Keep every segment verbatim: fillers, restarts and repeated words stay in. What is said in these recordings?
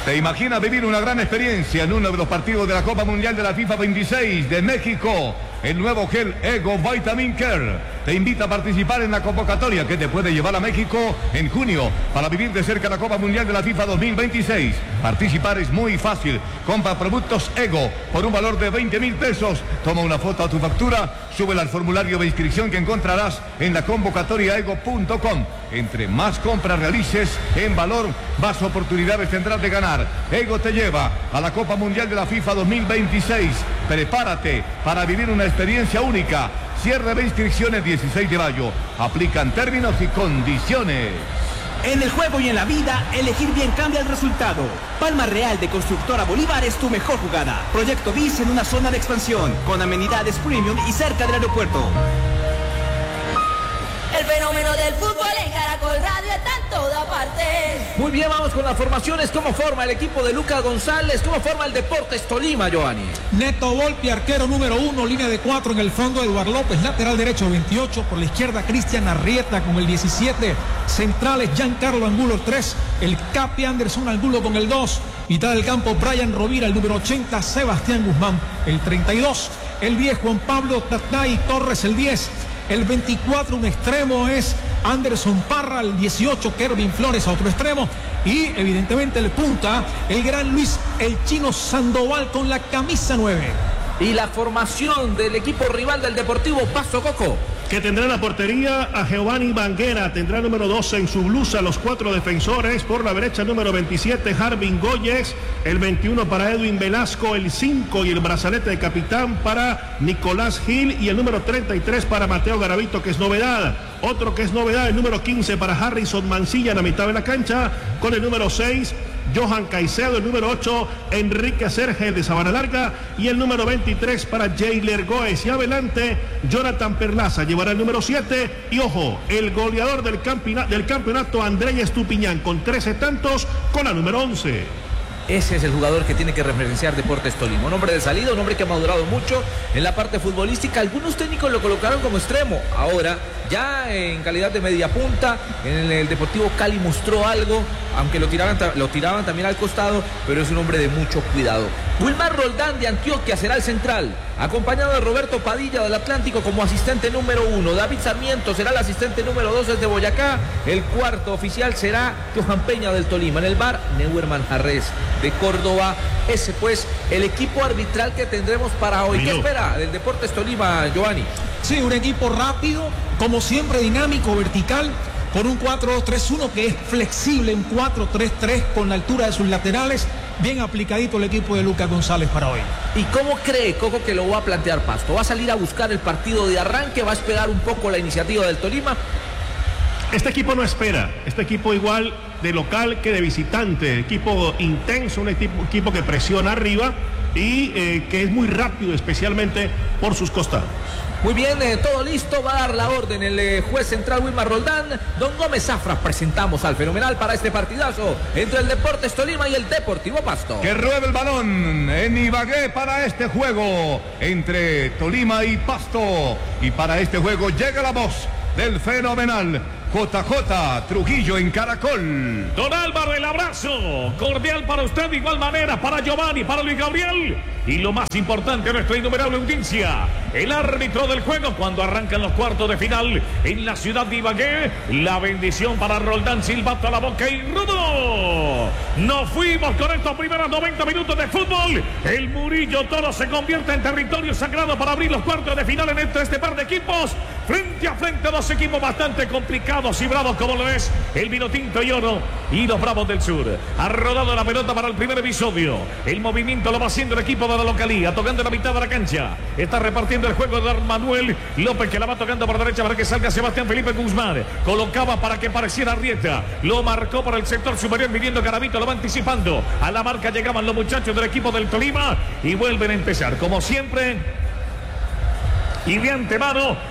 ¿Te imaginas vivir una gran experiencia en uno de los partidos de la Copa Mundial de la FIFA veintiséis de México? El nuevo gel Ego Vitamin Care te invita a participar en la convocatoria que te puede llevar a México en junio para vivir de cerca la Copa Mundial de la FIFA dos mil veintiséis. Participar es muy fácil. Compra productos Ego por un valor de veinte mil pesos. Toma una foto a tu factura, súbela al formulario de inscripción que encontrarás en la convocatoria ego punto com. Entre más compras realices en valor, más oportunidades tendrás de ganar. Ego te lleva a la Copa Mundial de la FIFA dos mil veintiséis. Prepárate para vivir una experiencia única. Cierre de inscripciones dieciséis de mayo. Aplican términos y condiciones. En el juego y en la vida, elegir bien cambia el resultado. Palma Real de Constructora Bolívar es tu mejor jugada. Proyecto BIS en una zona de expansión, con amenidades premium y cerca del aeropuerto. El fenómeno del fútbol en Caracol Radio está en toda parte. Muy bien, vamos con las formaciones. ¿Cómo forma el equipo de Lucas González? ¿Cómo forma el Deportes Tolima, Giovanni? Neto Volpi, arquero número uno, línea de cuatro en el fondo, Eduardo López, lateral derecho veintiocho, por la izquierda Cristian Arrieta con el diecisiete, centrales Giancarlo Angulo tres, el Capi Anderson Angulo con el dos, mitad del campo Brian Rovira, el número ochenta, Sebastián Guzmán, el treinta y dos, el diez Juan Pablo Tatay Torres, el diez, el veinticuatro, un extremo es Anderson Parra, el dieciocho, Kervin Flores a otro extremo, y evidentemente el punta, el gran Luis El Chino Sandoval con la camisa nueve. Y la formación del equipo rival del Deportivo Pasto, Coco. Que tendrá en la portería a Giovanni Banguera, tendrá número doce en su blusa, los cuatro defensores, por la derecha número veintisiete, Harvin Góyez, el veintiuno para Edwin Velasco, el cinco y el brazalete de capitán para Nicolás Gil, y el número treinta y tres para Mateo Garavito, que es novedad. Otro que es novedad, el número quince para Harrison Mancilla en la mitad de la cancha, con el número seis, Johan Caicedo, el número ocho, Enrique Serge de Sabana Larga, y el número veintitrés para Jailer Goes. Y adelante, Jonathan Perlaza llevará el número siete, y ojo, el goleador del campeonato, del campeonato Andrés Estupiñán, con trece tantos, con la número once. Ese es el jugador que tiene que referenciar Deportes Tolima. Un hombre de salida, un hombre que ha madurado mucho en la parte futbolística. Algunos técnicos lo colocaron como extremo. Ahora, ya en calidad de media punta, en el Deportivo Cali mostró algo, aunque lo tiraban, lo tiraban también al costado, pero es un hombre de mucho cuidado. Wilmar Roldán de Antioquia será el central, acompañado de Roberto Padilla del Atlántico como asistente número uno. David Sarmiento será el asistente número dos desde Boyacá. El cuarto oficial será Johan Peña del Tolima. En el bar, Neuer Manjarres de Córdoba. Ese pues el equipo arbitral que tendremos para hoy. ¿Qué espera del Deportes Tolima, Giovanni? Sí, un equipo rápido, como siempre dinámico, vertical, con un cuatro dos tres uno que es flexible, un cuatro tres tres con la altura de sus laterales. Bien aplicadito el equipo de Lucas González para hoy. ¿Y cómo cree Coco que lo va a plantear Pasto? ¿Va a salir a buscar el partido de arranque? ¿Va a esperar un poco la iniciativa del Tolima? Este equipo no espera, este equipo igual de local que de visitante, equipo intenso, un equipo, equipo que presiona arriba y eh, que es muy rápido, especialmente por sus costados. Muy bien, eh, todo listo, va a dar la orden el eh, juez central Wilmar Roldán. Don Gómez Zafra, presentamos al fenomenal para este partidazo entre el Deportes Tolima y el Deportivo Pasto. Que ruede el balón en Ibagué para este juego entre Tolima y Pasto. Y para este juego llega la voz del fenomenal J J Trujillo en Caracol. Don Álvaro, el abrazo cordial para usted, de igual manera para Giovanni, para Luis Gabriel y lo más importante, nuestra innumerable audiencia, el árbitro del juego cuando arrancan los cuartos de final en la ciudad de Ibagué. La bendición para Roldán, silbato a la boca y rudo. Nos fuimos con estos primeros noventa minutos de fútbol. El Murillo Toro se convierte en territorio sagrado para abrir los cuartos de final en este, este par de equipos. Frente a frente, dos equipos bastante complicados y bravos como lo es el Vinotinto y Oro y los Bravos del Sur. Ha rodado la pelota para el primer episodio. El movimiento lo va haciendo el equipo de la localía, tocando la mitad de la cancha. Está repartiendo el juego de Manuel López, que la va tocando por derecha para que salga Sebastián Felipe Guzmán. Colocaba para que pareciera Arrieta. Lo marcó por el sector superior, viniendo Garavito, lo va anticipando. A la marca llegaban los muchachos del equipo del Tolima y vuelven a empezar, como siempre. Y de antemano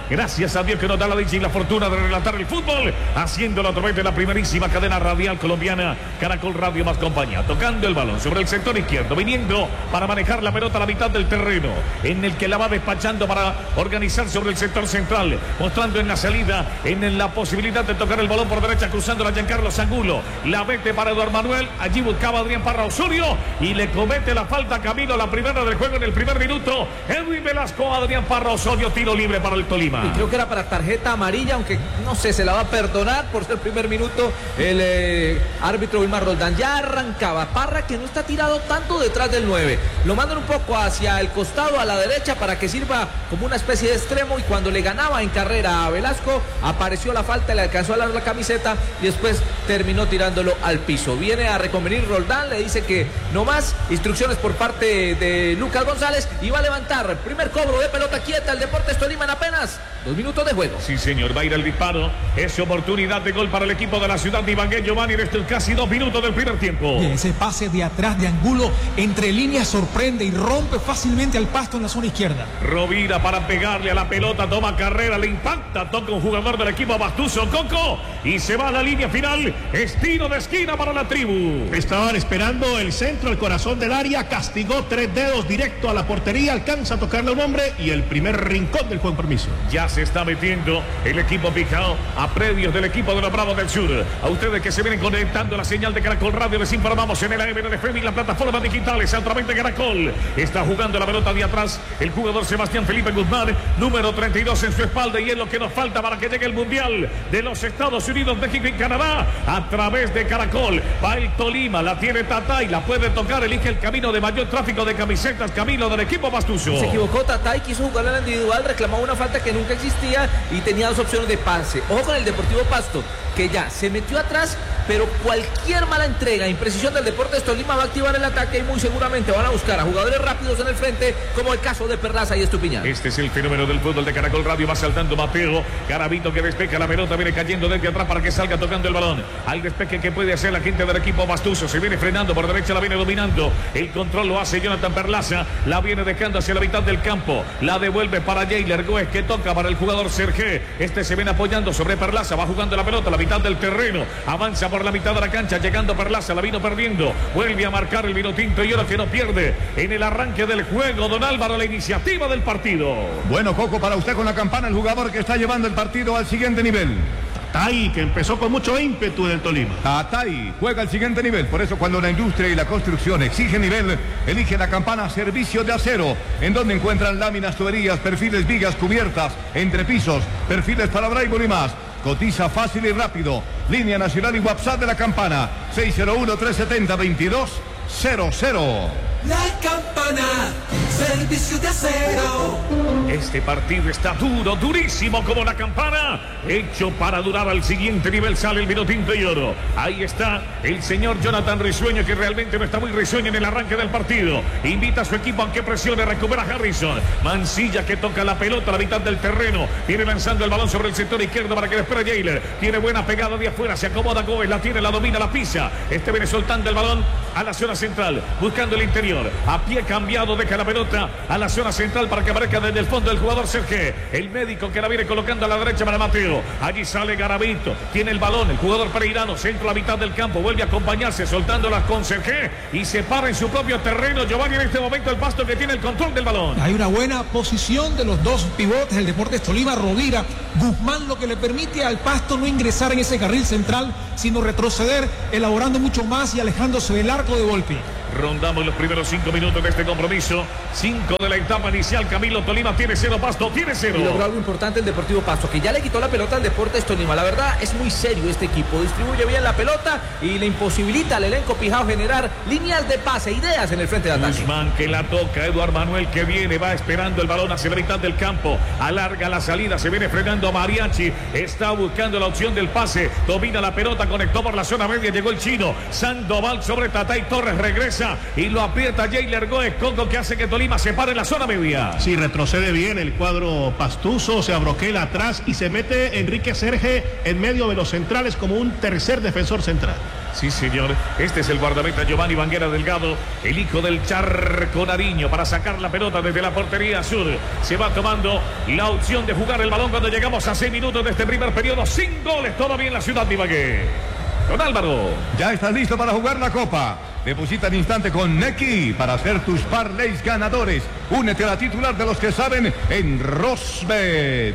Gracias a Dios que nos da la dicha y la fortuna de relatar el fútbol, haciéndolo a través de la primerísima cadena radial colombiana, Caracol Radio más compañía. Tocando el balón sobre el sector izquierdo, viniendo para manejar la pelota a la mitad del terreno, en el que la va despachando para organizar sobre el sector central, mostrando en la salida, en la posibilidad de tocar el balón por derecha, cruzando a Giancarlo Angulo. La mete para Eduardo Manuel, allí buscaba Adrián Parra Osorio y le comete la falta Camilo, la primera del juego en el primer minuto. Edwin Velasco, Adrián Parra Osorio, tiro libre para el Tolima. Y creo que era para tarjeta amarilla, aunque no sé, se la va a perdonar por ser el primer minuto el eh, árbitro Wilmar Roldán. Ya arrancaba Parra, que no está tirado tanto detrás del nueve. Lo mandan un poco hacia el costado, a la derecha, para que sirva como una especie de extremo, y cuando le ganaba en carrera a Velasco, apareció la falta, le alcanzó a dar la camiseta y después terminó tirándolo al piso. Viene a reconvenir Roldán, le dice que no más, instrucciones por parte de Lucas González, y va a levantar primer cobro de pelota quieta el Deportes Tolima en apenas dos minutos de juego. Sí, señor, va a ir el disparo. Es oportunidad de gol para el equipo de la ciudad de Ibagué, Giovanni, en estos casi dos minutos del primer tiempo. Y ese pase de atrás de Angulo entre líneas sorprende y rompe fácilmente al Pasto en la zona izquierda. Rovira para pegarle a la pelota, toma carrera, le impacta, toca un jugador del equipo Bastuso, Coco, y se va a la línea final. Estilo de esquina para la tribu. Estaban esperando el centro, el corazón del área, castigó tres dedos directo a la portería, alcanza a tocarle a un hombre y el primer rincón del juego, permiso. Ya se está metiendo el equipo Pijao a predios del equipo de los Bravos del Sur. A ustedes que se vienen conectando la señal de Caracol Radio, les informamos en el A M de F M y la plataforma digitales a través de Caracol. Está jugando la pelota de atrás el jugador Sebastián Felipe Guzmán, número treinta y dos en su espalda, y es lo que nos falta para que llegue el Mundial de los Estados Unidos, México y Canadá a través de Caracol. Va el Tolima, la tiene Tatay, la puede tocar, elige el camino de mayor tráfico de camisetas, Camilo, del equipo Bastuso. Se equivocó Tatay, quiso jugar en la individual, reclamó una falta que nunca existía y tenía dos opciones de pase. Ojo con el Deportivo Pasto, que ya se metió atrás, pero cualquier mala entrega, imprecisión del Deportes Tolima va a activar el ataque y muy seguramente van a buscar a jugadores rápidos en el frente, como el caso de Perlaza y Estupiñán. Este es el fenómeno del fútbol de Caracol Radio. Va saltando Mateo, Garavito que despeja la pelota, viene cayendo desde atrás para que salga tocando el balón. Al despeje que puede hacer la gente del equipo Bastuso, se viene frenando por derecha, la viene dominando. El control lo hace Jonathan Perlaza, la viene dejando hacia la mitad del campo, la devuelve para Jailer Goes, que toca para el jugador Sergé. Este se viene apoyando sobre Perlaza, va jugando la pelota a la mitad del terreno, avanza por la mitad de la cancha, llegando Perlaza, la vino perdiendo, vuelve a marcar el vino tinto y ahora que no pierde en el arranque del juego, don Álvaro, la iniciativa del partido. Bueno, Coco, para usted con la campana, el jugador que está llevando el partido al siguiente nivel. Tatay, que empezó con mucho ímpetu del Tolima. Tatay juega al siguiente nivel. Por eso cuando la industria y la construcción exige nivel, elige la campana Servicio de Acero, en donde encuentran láminas, tuberías, perfiles, vigas, cubiertas, entrepisos, perfiles para drywall y más. Cotiza fácil y rápido. Línea nacional y WhatsApp de la campana seis cero uno, tres siete cero, veintidós cero cero. La campana, Servicio de Acero. Este partido está duro, durísimo como la campana, hecho para durar al siguiente nivel. Sale el vino tinto y oro. Ahí está el señor Jonathan Risueño, que realmente no está muy risueño en el arranque del partido. Invita a su equipo a que presione, recupera Harrison. Mancilla que toca la pelota a la mitad del terreno. Viene lanzando el balón sobre el sector izquierdo para que espere Jailer. Tiene buena pegada de afuera, se acomoda Gómez, la tiene, la domina, la pisa. Este viene soltando el balón a la zona central, buscando el interior. A pie cambiado, deja la pelota a la zona central para que aparezca desde el fondo el jugador Sergé. El médico que la viene colocando a la derecha para Mateo. Allí sale Garavito, tiene el balón, el jugador pereirano, centro a la mitad del campo, vuelve a acompañarse, soltándolas con Sergé y se para en su propio terreno. Giovanni, en este momento el Pasto que tiene el control del balón. Hay una buena posición de los dos pivotes del Deportes Tolima, Rovira, Guzmán, lo que le permite al Pasto no ingresar en ese carril central, sino retroceder, elaborando mucho más y alejándose del arco de golpe. Rondamos los primeros cinco minutos de este compromiso. Cinco de la etapa inicial. Camilo, Tolima tiene cero, Pasto tiene cero. Y logró algo importante el Deportivo Pasto, que ya le quitó la pelota al Deportes Tolima. La verdad es muy serio este equipo. Distribuye bien la pelota y le imposibilita al elenco Pijao generar líneas de pase, ideas en el frente de ataque. Guzmán que la toca, Eduardo Manuel que viene, va esperando el balón hacia la mitad del campo. Alarga la salida, se viene frenando a Mariachi. Está buscando la opción del pase. Domina la pelota, conectó por la zona media, llegó el chino. Sandoval sobre Tatay Torres, regresa y lo aprieta Jailer Goes, Coco, que hace que Tolima se pare en la zona media. Sí, retrocede bien el cuadro pastuso, se abroquela atrás y se mete Enrique Sergé en medio de los centrales como un tercer defensor central. Sí, señor. Este es el guardameta Giovanni Banguera Delgado, el hijo del Charco Nariño, para sacar la pelota desde la portería sur. Se va tomando la opción de jugar el balón cuando llegamos a seis minutos de este primer periodo. Sin goles todavía en la ciudad de Ibagué. Don Álvaro. Ya estás listo para jugar la Copa. Deposita al instante con Nequi para hacer tus parlays ganadores. Únete a la titular de los que saben en Rosbet.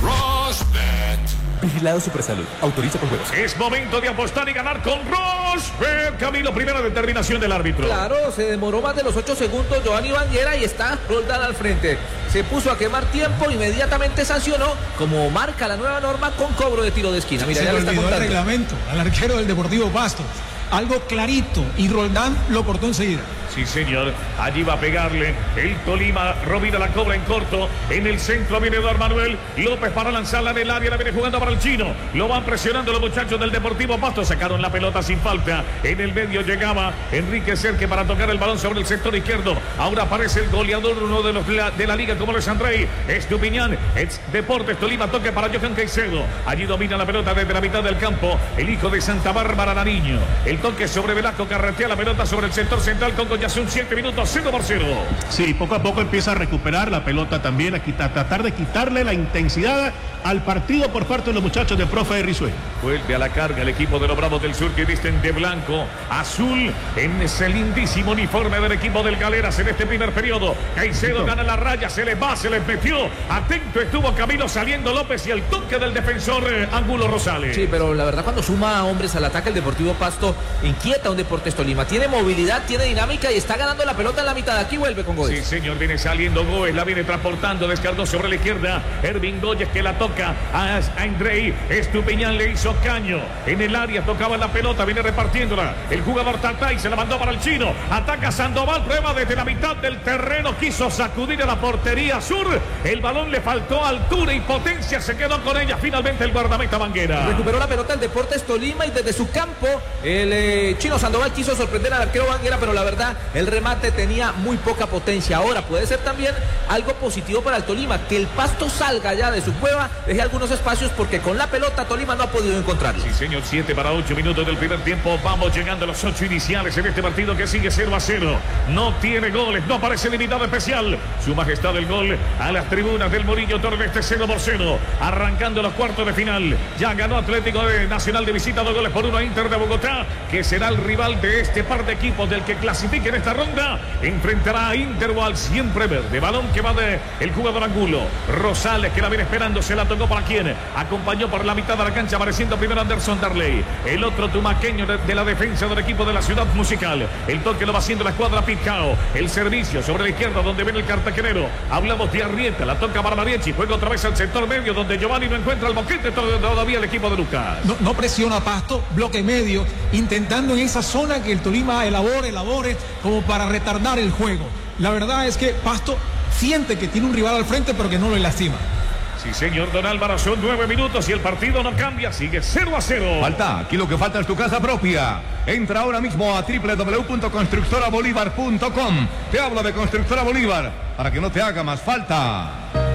Rosbet. Vigilado Supersalud. Autoriza con juegos. Es momento de apostar y ganar con Rosbet. Camilo, primera determinación del árbitro. Claro, se demoró más de los ocho segundos Giovanni Banguera y está Roldán al frente. Se puso a quemar tiempo, inmediatamente sancionó, como marca la nueva norma, con cobro de tiro de esquina. Mira, se ya le lo está olvidó contando. el reglamento al arquero del Deportivo Pasto. Algo clarito y Roldán lo cortó enseguida. Sí, señor. Allí va a pegarle el Tolima. Rovira la cobra en corto. En el centro viene Eduardo Manuel López para lanzarla del área. La viene jugando para el chino. Lo van presionando los muchachos del Deportivo Pasto. Sacaron la pelota sin falta. En el medio llegaba Enrique Cerque para tocar el balón sobre el sector izquierdo. Ahora aparece el goleador, uno de los de la, de la liga, como lo es Andrei Estupiñán. Ex Deportes Tolima, toque para Johan Caicedo. Allí domina la pelota desde la mitad del campo el hijo de Santa Bárbara Nariño. El toque sobre Velasco, carretea la pelota sobre el sector central con Goyasun. siete minutos, cero por cero. Sí, poco a poco empieza a recuperar la pelota también, a, quitar, a tratar de quitarle la intensidad al partido por parte de los muchachos de profe de Risué. Vuelve a la carga el equipo de los Bravos del Sur, que visten de blanco, azul, en ese lindísimo uniforme del equipo del Galeras en este primer periodo. Caicedo gana la raya, se les va, se les metió. Atento estuvo Camilo, saliendo López y el toque del defensor eh, Angulo Rosales. Sí, pero la verdad, cuando suma hombres al ataque, el Deportivo Pasto inquieta a un Deportes Tolima. Tiene movilidad, tiene dinámica y está ganando la pelota en la mitad. Aquí vuelve con Gómez. Sí, señor, viene saliendo Gómez, la viene transportando, descargó sobre la izquierda. Ervin Gómez, que la toca a Andrei Estupiñán, le hizo caño. En el área tocaba la pelota, viene repartiéndola. El jugador Tatay se la mandó para el chino. Ataca Sandoval, prueba desde la mitad del terreno. Quiso sacudir a la portería sur. El balón le faltó altura y potencia. Se quedó con ella finalmente el guardameta Banguera. Recuperó la pelota el Deportes Tolima y desde su campo el eh, chino Sandoval quiso sorprender al arquero Banguera, pero la verdad el remate tenía muy poca potencia. Ahora puede ser también algo positivo para el Tolima, que el Pasto salga ya de su cueva, deje algunos espacios, porque con la pelota Tolima no ha podido encontrarlo. Sí, señor, siete para ocho minutos del primer tiempo. Vamos llegando a los ocho iniciales en este partido que sigue cero a cero. No tiene goles, no aparece limitado especial. Su majestad el gol a las tribunas del Murillo Toro, este cero por cero. Arrancando los cuartos de final. Ya ganó Atlético Nacional de visita, dos goles por uno a Inter de Bogotá, que será el rival de este par de equipos del que clasifique en esta ronda. Enfrentará a Inter o al siempre verde. Balón que va de el jugador Angulo. Rosales, que la viene esperando, se la tocó para quien acompañó por la mitad de la cancha, apareciendo primero Anderson Darley, el otro tumaqueño de, de la defensa del equipo de la Ciudad Musical. El toque lo va haciendo la escuadra Picao. El servicio sobre la izquierda donde viene el cartagenero. Hablamos de Arrieta, la toca para Mariachi, juega otra vez al sector medio donde Giovanni no encuentra el boquete todavía el equipo de Lucas. No, no presiona Pasto, bloque medio, intentando en esa zona que el Tolima elabore, elabore, como para retardar el juego. La verdad es que Pasto siente que tiene un rival al frente, pero que no lo lastima. Sí, señor, don Álvaro, son nueve minutos y el partido no cambia, sigue cero a cero. Falta, aquí lo que falta es tu casa propia. Entra ahora mismo a doble u doble u doble u punto constructora bolívar punto com. Te hablo de Constructora Bolívar, para que no te haga más falta.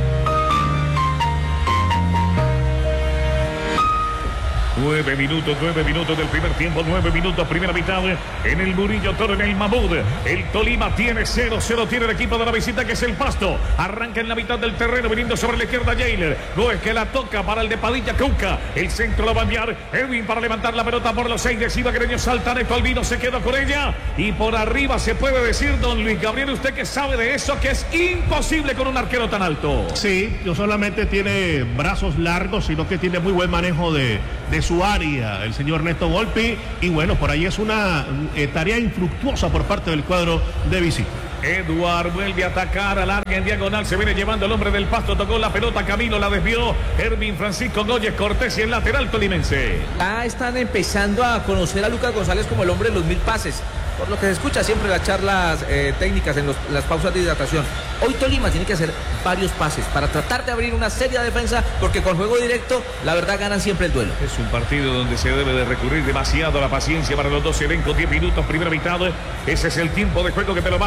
Nueve minutos, nueve minutos del primer tiempo, nueve minutos, primera mitad en el Murillo Toro, en el Mamud. El Tolima tiene cero cero, tiene el equipo de la visita, que es el Pasto. Arranca en la mitad del terreno, viniendo sobre la izquierda Jailer. Gómez, que la toca para el de Padilla Cuca. El centro lo va a enviar Edwin para levantar la pelota por los aires. Ibaguereño salta, Neto Albino se queda con ella. Y por arriba se puede decir, don Luis Gabriel, usted que sabe de eso, que es imposible con un arquero tan alto. Sí, no solamente tiene brazos largos, sino que tiene muy buen manejo de, de su área, el señor Neto Volpi, y bueno, por ahí es una eh, tarea infructuosa por parte del cuadro de visita. Eduard vuelve a atacar, alarga en diagonal, se viene llevando el hombre del Pasto, tocó la pelota, Camilo la desvió, Ervin Francisco Gómez Cortés y el lateral tolimense. Ya están empezando a conocer a Lucas González como el hombre de los mil pases, por lo que se escucha siempre en las charlas eh, técnicas, en los, las pausas de hidratación. Hoy Tolima tiene que hacer varios pases para tratar de abrir una seria defensa, porque con juego directo, la verdad, ganan siempre el duelo. Es un partido donde se debe de recurrir demasiado a la paciencia para los dos elencos. diez minutos, primera mitad. Ese es el tiempo de juego que te lo marco en Caracol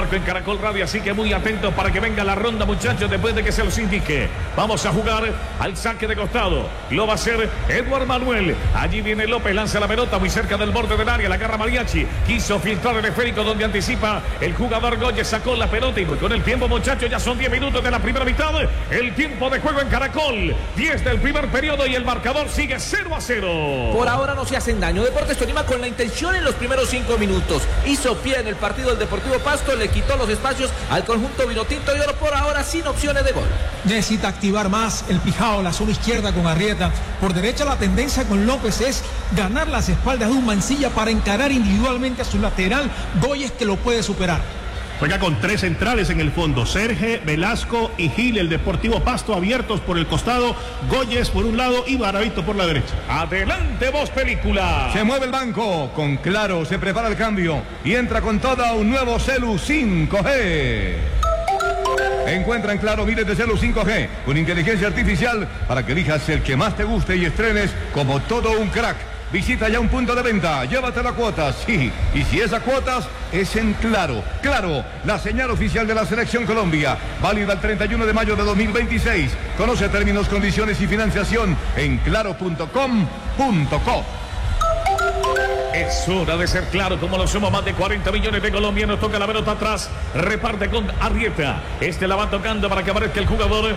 Caracol Radio, así que muy atentos para que venga la ronda, muchachos, después de que se los indique. Vamos a jugar al saque de costado. Lo va a hacer Edward Manuel. Allí viene López, lanza la pelota muy cerca del borde del área, la agarra Mariachi. Quiso filtrar el esférico donde anticipa el jugador Goyes, sacó la pelota y con el tiempo, muchachos, ya son diez minutos de la primera mitad. El tiempo de juego en Caracol, diez del primer periodo y el marcador sigue cero a cero. Por ahora no se hacen daño. Deportes Tolima con la intención en los primeros cinco minutos. Hizo pie en el partido del Deportivo Pasto, le quitó los espacios al conjunto vinotinto y oro por ahora sin opciones de gol. Necesita activar más el Pijao, la zona izquierda con Arrieta. Por derecha la tendencia con López es ganar las espaldas de un Mancilla para encarar individualmente a su lateral Goyes, que lo puede superar. Juega con tres centrales en el fondo, Serge, Velasco y Gil, el Deportivo Pasto abiertos por el costado, Goyes por un lado y Baravito por la derecha. Adelante, Voz Película. Se mueve el banco, con Claro se prepara el cambio y entra con toda un nuevo Celu cinco G. Encuentra en Claro miles de Celu cinco G con inteligencia artificial para que elijas el que más te guste y estrenes como todo un crack. Visita ya un punto de venta, llévate la cuota, sí, y si es a cuotas, es en Claro. Claro, la señal oficial de la Selección Colombia, válida el treinta y uno de mayo de dos mil veintiséis. Conoce términos, condiciones y financiación en claro punto com punto co. Es hora de ser claro, como lo somos más de cuarenta millones de colombianos. Toca la pelota atrás, reparte con Arrieta. Este la va tocando para que aparezca el jugador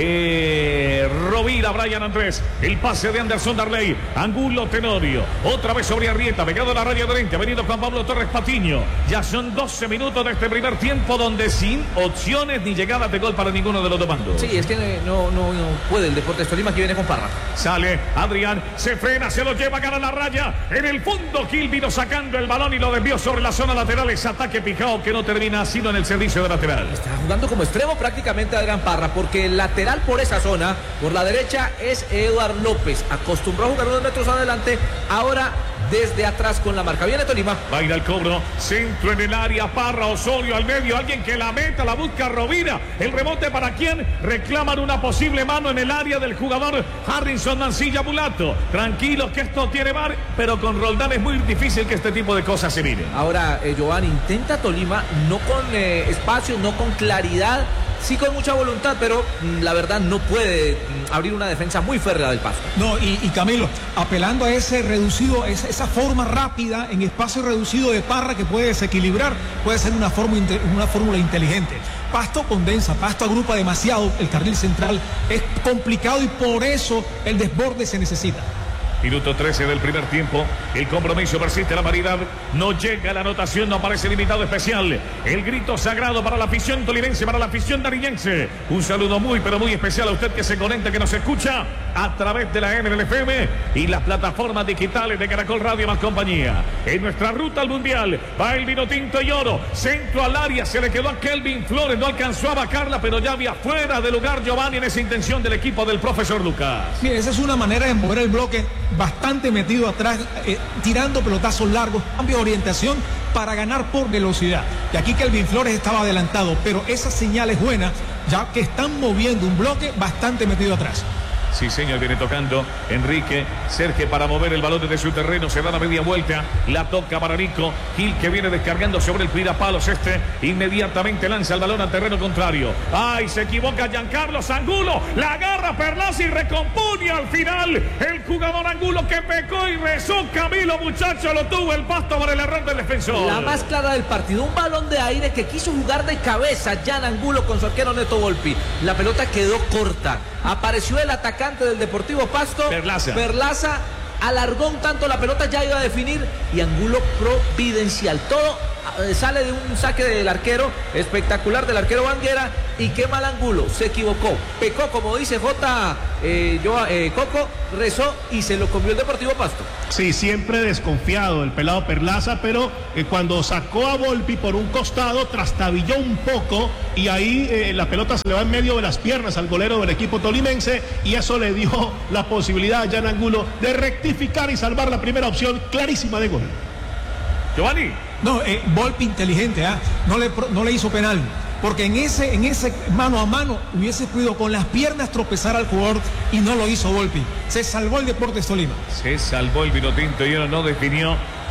eh, Rovira, Brian Andrés. El pase de Anderson Darley, Angulo Tenorio. Otra vez sobre Arrieta, pegado a la raya derecha. Ha venido Juan Pablo Torres Patiño. Ya son doce minutos de este primer tiempo donde sin opciones ni llegadas de gol para ninguno de los dos bandos. Sí, es que no, no, no puede el Deportes Tolima, que viene con Parra. Sale Adrián, se frena, se lo lleva a ganar la raya. En el fondo Gil vino sacando el balón y lo desvió sobre la zona lateral. Ese ataque Pijao que no termina sino en el servicio de lateral. Está jugando como extremo prácticamente Adrián Parra, porque el lateral por esa zona, por la derecha, es Eduard López. Acostumbró a jugar unos metros adelante, ahora desde atrás con la marca. Viene Tolima. Va a ir al cobro, centro en el área, Parra, Osorio al medio, alguien que la meta, la busca Rovira. El rebote para quien reclaman una posible mano en el área del jugador Harrison Mancilla Mulato. Tranquilos que esto tiene bar, pero con Roldán es muy difícil que este tipo de cosas se miren. Ahora, eh, Giovanni, intenta Tolima, no con eh, espacio, no con claridad, sí con mucha voluntad, pero mmm, la verdad no puede mmm, abrir una defensa muy férrea del Pasto. No, y, y Camilo, apelando a ese reducido, esa, esa forma rápida en espacio reducido de Parra que puede desequilibrar, puede ser una fórmula, una fórmula inteligente. Pasto condensa, Pasto agrupa demasiado el carril central, es complicado y por eso el desborde se necesita. Minuto trece del primer tiempo. El compromiso persiste, la paridad. No llega la anotación, no aparece el invitado especial. El grito sagrado para la afición tolimense, para la afición nariñense. Un saludo muy, pero muy especial a usted que se conecta, que nos escucha a través de la N L F M y las plataformas digitales de Caracol Radio más compañía. En nuestra ruta al Mundial va el vino tinto y oro. Centro al área, se le quedó a Kelvin Flores, no alcanzó a vacarla, pero ya había fuera de lugar Giovanni en esa intención del equipo del profesor Lucas. Mire, esa es una manera de mover el bloque bastante metido atrás, eh, tirando pelotazos largos, cambio de orientación para ganar por velocidad. Y aquí Kelvin Flores estaba adelantado, pero esa señal es buena, ya que están moviendo un bloque bastante metido atrás. Sí, señor, viene tocando Enrique Sergio para mover el balón desde su terreno. Se da la media vuelta, la toca para Nico Gil, que viene descargando sobre el tirapalos. Este inmediatamente lanza el balón al terreno contrario. ¡Ay! Se equivoca Giancarlo Angulo. La agarra Perlaza y recompone al final el jugador Angulo, que pecó y rezó. Camilo, muchacho, lo tuvo el Pasto por el error del defensor. La más clara del partido, un balón de aire que quiso jugar de cabeza Jan Angulo con su arquero Neto Volpi. La pelota quedó corta. Apareció el atacante del Deportivo Pasto, Perlaza. Perlaza alargó un tanto la pelota, ya iba a definir y Angulo providencial. Todo eh, sale de un saque del arquero, espectacular del arquero Banguera, y qué mal Angulo, se equivocó, pecó, como dice J. Eh, yo, eh, Coco, rezó y se lo comió el Deportivo Pasto. Sí, siempre desconfiado el pelado Perlaza, pero eh, cuando sacó a Volpi por un costado, trastabilló un poco y ahí eh, la pelota se le va en medio de las piernas al golero del equipo tolimense y eso le dio la posibilidad a Jan Angulo de rectificar y salvar la primera opción clarísima de gol. Giovanni. No, eh, Volpi inteligente, ¿eh? no, le, no le hizo penal. Porque en ese, en ese mano a mano hubiese podido con las piernas tropezar al jugador y no lo hizo Volpi. Se salvó el Deportes Tolima. Se salvó el vino tinto y no definió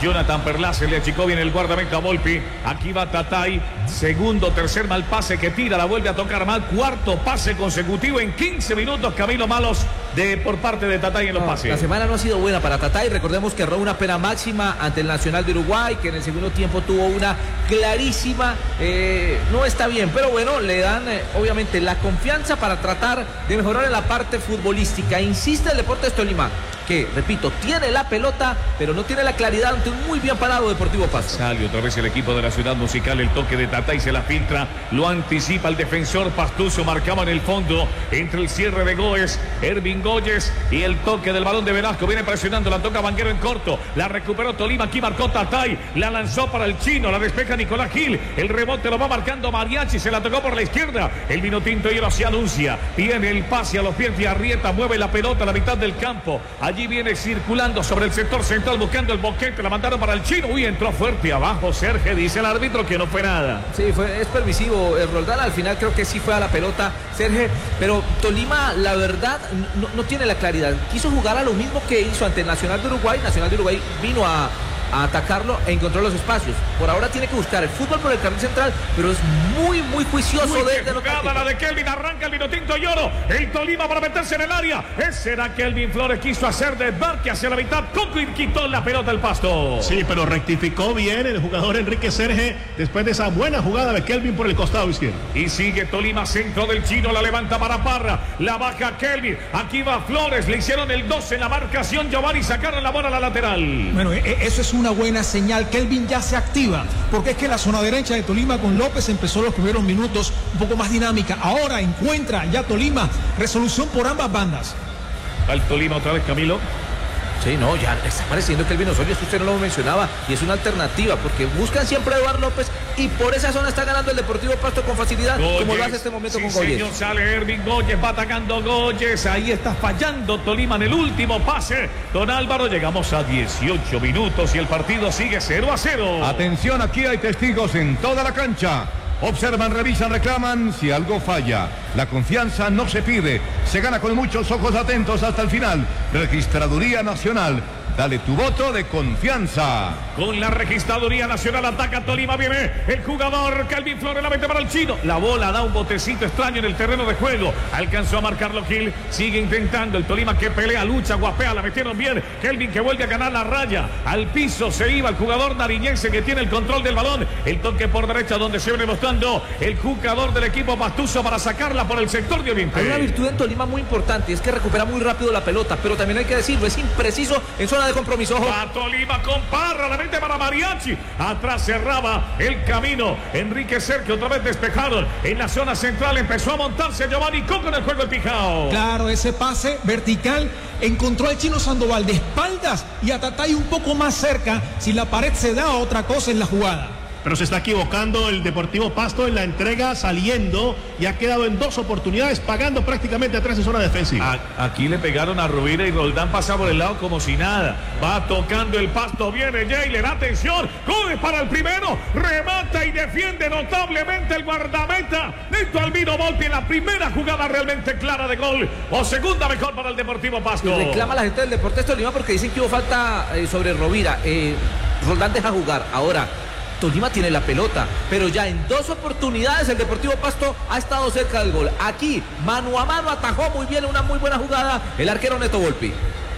Jonathan Perlá se le achicó bien el guardameta Volpi. Aquí va Tatay. Segundo, tercer mal pase que tira, la vuelve a tocar mal. Cuarto pase consecutivo en quince minutos. Camilo Malos de, por parte de Tatay en los no, pases. La semana no ha sido buena para Tatay. Recordemos que erró una pena máxima ante el Nacional de Uruguay, que en el segundo tiempo tuvo una clarísima. Eh, no está bien, pero bueno, le dan eh, obviamente la confianza para tratar de mejorar en la parte futbolística. Insiste el Deportes Tolima, que, repito, tiene la pelota, pero no tiene la claridad ante un muy bien parado Deportivo Pasto. Sale otra vez el equipo de la Ciudad Musical, el toque de Tatay se la filtra, lo anticipa el defensor Pastuso, marcaba en el fondo, entre el cierre de Goes, Ervin Goyes y el toque del balón de Velasco, viene presionando, la toca Vanguero en corto, la recuperó Tolima, aquí marcó Tatay, la lanzó para el chino, la despeja Nicolás Gil, el rebote lo va marcando Mariachi, se la tocó por la izquierda, el vino tinto hielo se anuncia, viene el pase a los pies de Arrieta, mueve la pelota a la mitad del campo, allí viene circulando sobre el sector central buscando el boquete, la mandaron para el chino, uy, entró fuerte abajo Sergio, dice el árbitro que no fue nada. Sí, fue, es permisivo el Roldán, al final creo que sí fue a la pelota Sergio, pero Tolima la verdad no, no tiene la claridad, quiso jugar a lo mismo que hizo ante el Nacional de Uruguay, Nacional de Uruguay vino a a atacarlo e encontró los espacios. Por ahora tiene que buscar el fútbol por el carril central, pero es muy, muy juicioso muy de, de lo jugada la de Kelvin, arranca el vinotinto y oro, el Tolima para meterse en el área. Ese era Kelvin Flores, quiso hacer desbarque hacia la mitad, Coco y quitó la pelota al Pasto. Sí, pero rectificó bien el jugador Enrique Serge después de esa buena jugada de Kelvin por el costado izquierdo. Y sigue Tolima, centro del chino, la levanta para Parra, la baja Kelvin, aquí va Flores, le hicieron el doce en la marcación, Giovanni, sacaron la bola a la lateral. Bueno, eso es un una buena señal. Kelvin ya se activa, porque es que la zona derecha de Tolima con López empezó los primeros minutos un poco más dinámica. Ahora encuentra ya Tolima resolución por ambas bandas. Al Tolima otra vez, Camilo. Sí, no, ya está apareciendo Kelvin Osorio, usted no lo mencionaba, y es una alternativa, porque buscan siempre a Eduardo López, y por esa zona está ganando el Deportivo Pasto con facilidad, Goyes, como lo hace este momento sí, con Goyes. Señor, sale Ervin Goyes, va atacando Goyes, ahí está fallando Tolima en el último pase. Don Álvaro, llegamos a dieciocho minutos y el partido sigue cero a cero. Atención, aquí hay testigos en toda la cancha. Observan, revisan, reclaman si algo falla. La confianza no se pide, se gana con muchos ojos atentos hasta el final. Registraduría Nacional, dale tu voto de confianza. Con la Registraduría Nacional ataca Tolima, viene el jugador Kelvin Flores, la mete para el chino. La bola da un botecito extraño en el terreno de juego. Alcanzó a marcarlo Gil, sigue intentando el Tolima que pelea, lucha, guapea, la metieron bien. Kelvin que vuelve a ganar la raya. Al piso se iba el jugador nariñense que tiene el control del balón. El toque por derecha donde se viene mostrando el jugador del equipo Pastuso para sacarla por el sector de Oriente. Hay una virtud en Tolima muy importante, es que recupera muy rápido la pelota, pero también hay que decirlo, es impreciso en zona de compromiso. Ojo. Va Tolima con Parra, la mente para Mariachi. Atrás cerraba el camino Enrique Sergio, otra vez despejaron. En la zona central empezó a montarse Giovanni Coco en el juego el Pijao. Claro, ese pase vertical encontró al chino Sandoval de espaldas y a Tatay un poco más cerca. Si la pared se da, otra cosa en la jugada. Pero se está equivocando el Deportivo Pasto en la entrega saliendo y ha quedado en dos oportunidades pagando prácticamente atrás en zona defensiva. A, aquí le pegaron a Rubira y Roldán pasa por el lado como si nada. Va tocando el Pasto, viene Jailer, atención, corre para el primero, remata y defiende notablemente el guardameta. Neto Albino Volpi en la primera jugada realmente clara de gol o segunda mejor para el Deportivo Pasto. Y reclama la gente del Deportes Tolima porque dicen que hubo falta eh, sobre Rovira. Eh, Roldán deja jugar. Ahora Tolima tiene la pelota, pero ya en dos oportunidades el Deportivo Pasto ha estado cerca del gol. Aquí, mano a mano, atajó muy bien, una muy buena jugada el arquero Neto Volpi.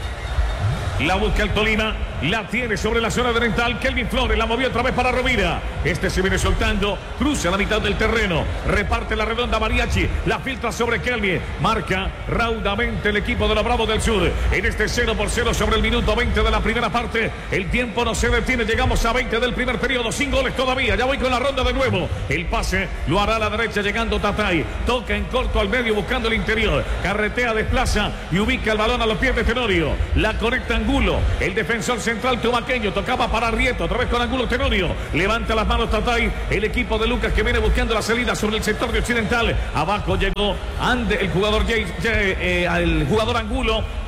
La busca el Tolima, la tiene sobre la zona oriental. Kelvin Flores la movió otra vez para Rovira. Este se viene soltando, cruza la mitad del terreno, reparte la redonda Mariachi, la filtra sobre Kelvin, marca raudamente el equipo de los Bravos del Sur. En este cero por cero sobre el minuto veinte de la primera parte, el tiempo no se detiene, llegamos a veinte del primer periodo, sin goles todavía. Ya voy con la ronda de nuevo. El pase lo hará a la derecha llegando Tatay, toca en corto al medio buscando el interior, carretea, desplaza y ubica el balón a los pies de Tenorio. La conecta Angulo, el defensor central tumaqueño, tocaba para Rieto, otra vez con Angulo Tenorio, levanta las manos Tatay, el equipo de Lucas que viene buscando la salida sobre el sector de occidental, abajo llegó Ande, el jugador Jay, Jay, eh, el jugador Angulo,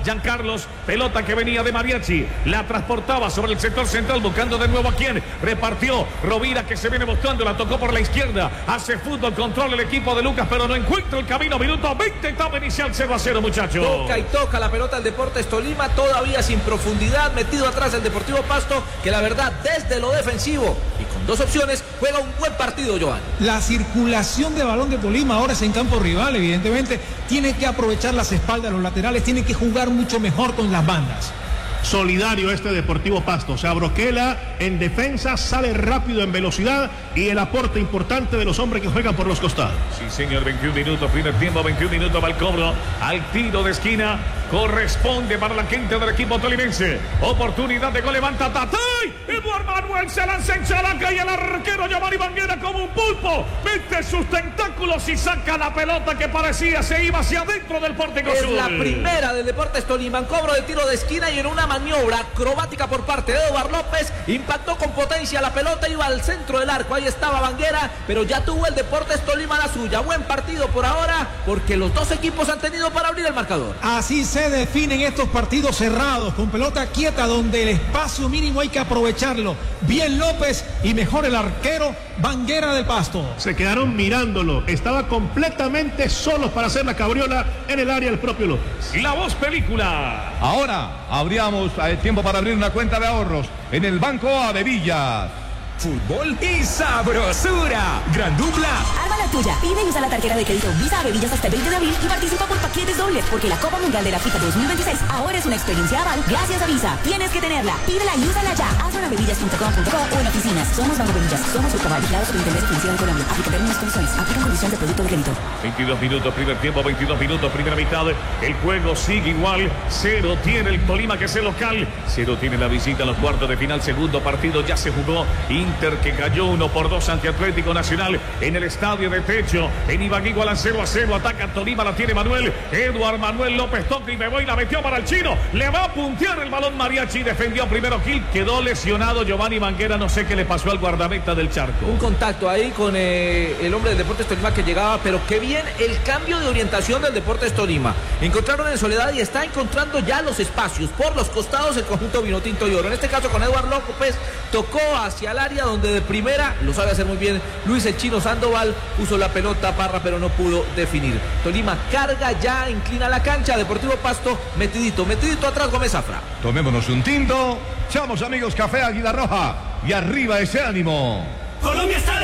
Giancarlos, pelota que venía de Mariachi, la transportaba sobre el sector central buscando de nuevo a quien repartió Rovira, que se viene buscando, la tocó por la izquierda, hace fútbol, control el equipo de Lucas, pero no encuentra el camino. Minuto veinte, etapa inicial, cero a cero, muchachos. Toca y toca la pelota el Deportes Tolima, todavía sin profundidad, metido atrás el Deportivo Pasto, que la verdad desde lo defensivo y con dos opciones juega un buen partido, Joan. La circulación de balón de Tolima ahora es en campo rival, evidentemente tiene que aprovechar las espaldas, los laterales, tiene que jugar mucho mejor con las bandas. Solidario este Deportivo Pasto, o sea, Broquela en defensa, sale rápido en velocidad y el aporte importante de los hombres que juegan por los costados. Sí, señor, veintiún minutos, primer tiempo, veintiún minutos va el cobro, al tiro de esquina, corresponde para la gente del equipo tolimense. Oportunidad de gol, levanta Tatay, Eduardo Manuel se lanza en Chalaca y el arquero Giovanni Banguera como un pulpo, mete sus tentáculos y saca la pelota que parecía se iba hacia adentro del pórtico es sur. La primera del Deportes Tolima, cobro de tiro de esquina y en una maniobra acrobática por parte de Eduardo López, impactó con potencia la pelota, iba al centro del arco, ahí estaba Banguera, pero ya tuvo el Deportes Tolima la suya. Buen partido por ahora, porque los dos equipos han tenido para abrir el marcador. Así se definen estos partidos cerrados, con pelota quieta, donde el espacio mínimo hay que aprovecharlo. Bien López y mejor el arquero Banguera del Pasto. Se quedaron mirándolo, estaba completamente solo para hacer la cabriola en el área del propio López. La Voz Película. Ahora abríamos el tiempo para abrir una cuenta de ahorros en el Banco Avevillas. Fútbol y sabrosura. Gran dupla. Arma la tuya. Pide y usa la tarjeta de crédito Visa Avevillas hasta el veinte de abril y participa por paquetes dobles, porque la Copa Mundial de la FIFA dos mil veintiséis ahora es una experiencia aval gracias a Visa. Tienes que tenerla. Pídela y úsala ya. Hazlo en avevillas punto com punto co o en oficinas. Somos Banco Avevillas. Somos su cabal. Vigilados por Intendencia Financiera de Colombia. Aplica términos y condiciones. Aplica condición de producto de crédito. veintidós minutos, primer tiempo, veintidós minutos, primera mitad. El juego sigue igual. Cero tiene el Tolima, que es el local. Cero tiene la visita en los cuartos de final. Segundo partido ya se jugó. Inter, que cayó uno por dos ante Atlético Nacional en el estadio de Techo. En Ibagué igualan cero a cero. Ataca Tolima, la tiene Manuel. Eduardo Manuel López toca y me voy, la metió para el chino. Le va a puntear el balón Mariachi. Defendió primero Gil. Quedó lesionado Giovanni Banguera. No sé qué le pasó al guardameta del Charco. Un contacto ahí con eh, el hombre del Deportes Tolima que llegaba, pero qué bien el cambio de orientación del Deportes Tolima. Encontraron en soledad y está encontrando ya los espacios por los costados el conjunto Vinotinto y Oro. En este caso con Eduardo López, tocó hacia el área donde de primera lo sabe hacer muy bien Luis el Chino Sandoval, puso la pelota Parra pero no pudo definir. Tolima carga, ya inclina la cancha. Deportivo Pasto metidito, metidito atrás Gómez Zafra. Tomémonos un tinto, echamos amigos café Águila Roja y arriba ese ánimo. Colombia está de